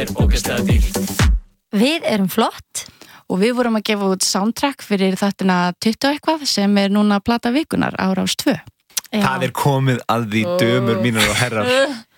ógeðslega dýrt. Við erum flott og við vorum að gefa út soundtrack fyrir þáttina 20 eitthvað sem plata vikunar á Rás 2. Það komið að því dömur mínar og herrar.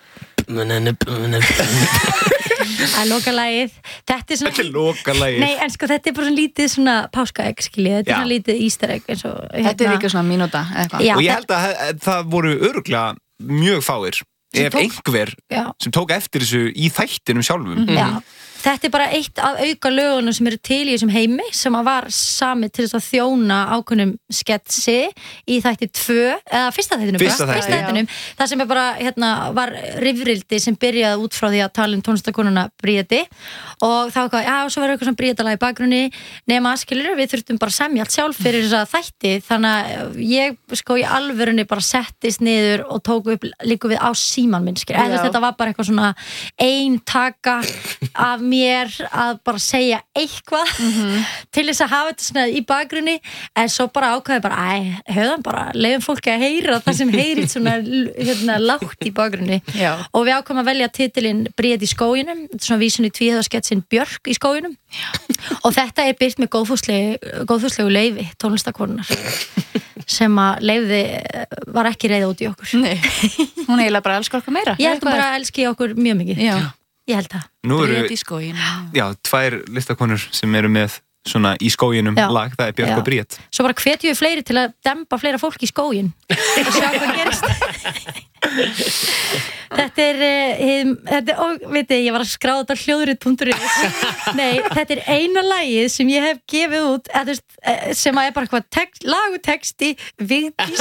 Að lokalagið. Þetta er lokalagið. Nei, en sko þetta bara svona lítið svona páskaegg, skiljið. Þetta svona lítið easter egg eins og Þetta líka svona mínúta eitthvað. Já, og ég held að það voru örugglega mjög fáir ef einhver sem tók eftir þessu í þættinum sjálfum. Já. Þetta bara eitt af auka lögunum sem eru til í þessum heimi sem var samið til þess að þjóna ákveðnum sketsi í þætti 2 eða fyrsta þættinum það sem bara var rifrildi sem byrjaði út frá því að tala tónlistakonuna Bríeti og þá svo verður eitthvað sem Bríetalag í bakgrunni nema skilur við þurftum bara að semja allt sjálf fyrir þessa þætti þannig að ég sko í alvörunni bara settist niður og tók upp líka við á síman minn þetta var bara eitthvað svona ein taka af mér að bara segja eitthvað til þess að hafa þetta svona í bakgrunni en svo bara ákvæði höfðan bara, leiðum fólki að heyra það sem heyrið svona lágt í bakgrunni og við ákvæðum að velja titilinn Bríet í skóginum, svona vísun í tvíhöfðasketsin Björk í skóginum og þetta birt með góðfúslegu leyfi tónlistakonunar sem að leyfði var ekki reiða út í okkur. Nei, hún eiginlega bara elskar okkur meira. Ég held hún bara elski okkur mjög mikið. Já. Ég held það. Nú eru Bríet í skóginum. Já, 2 listakonur sem eru með svona í skóginum lag, það Björk og Bríet. Svo bara hvetjum við fleiri til að dempa fleira fólk í skógin og sjá hvað gerist. Þetta veit ég var að skráða þetta hljóðrit.is. Nei, þetta eina lagið sem ég hef gefið út sem að bara eitthvað lag og texti Vigdís.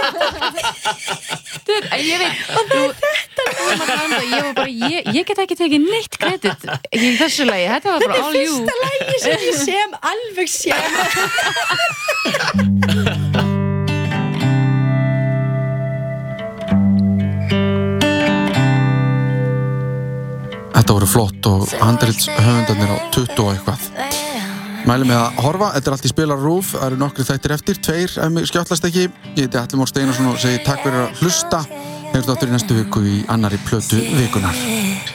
Ég veit og ég get ekki tekið neitt kredit í þessu lagi, þetta var bara all you. Þetta fyrsta lagi sem ég sem alveg sem Þetta voru flott og handritshöfundarnir á 20 og eitthvað. Mælum með að horfa, þetta allt í spilar RÚV, það eru nokkri þættir eftir, 2 ef mig skjátlast ekki. Ég heiti Atli Már Steinarsson og segi takk fyrir að hlusta. Heyrðu þáttur í næstu viku í annarri plötu vikunar.